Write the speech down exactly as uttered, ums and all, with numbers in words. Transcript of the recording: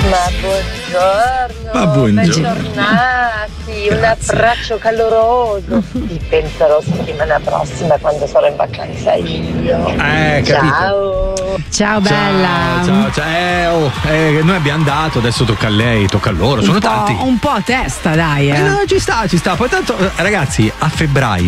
Ma buongiorno, Ma buongiorno. bentornati, un abbraccio caloroso. Vi penserò settimana prossima quando sarò in vacanza io. Eh, capito. Ciao. Ciao bella. Ciao, ciao. Eh, oh, eh, noi abbiamo dato, adesso tocca a lei, tocca a loro. Sono un po', tanti. un po' a testa, dai. Eh. Eh no, ci sta, ci sta. Poi tanto, ragazzi, a febbraio